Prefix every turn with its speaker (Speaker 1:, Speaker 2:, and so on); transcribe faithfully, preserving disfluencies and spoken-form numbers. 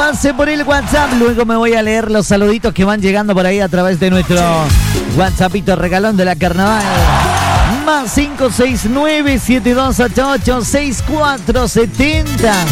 Speaker 1: pase por el WhatsApp. Luego me voy a leer los saluditos que van llegando por ahí a través de nuestro WhatsAppito regalón de la carnaval. Más cinco seis nueve siete dos ocho ocho seis cuatro siete cero.